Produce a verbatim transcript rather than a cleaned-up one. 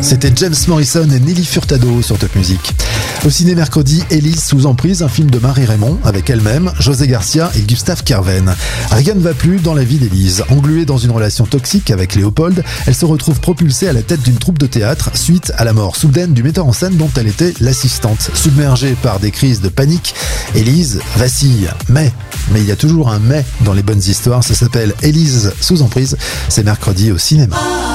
C'était James Morrison et Nelly Furtado sur Top Music. Au ciné mercredi, Élise sous emprise, un film de Marie Raymond avec elle-même, José Garcia et Gustave Kerven. Rien ne va plus dans la vie d'Élise. Engluée dans une relation toxique avec Léopold, elle se retrouve propulsée à la tête d'une troupe de théâtre suite à la mort soudaine du metteur en scène dont elle était l'assistante. Submergée par des crises de panique, Élise vacille. Mais, mais il y a toujours un mais dans les bonnes histoires. Ça s'appelle Élise sous emprise. C'est mercredi au cinéma.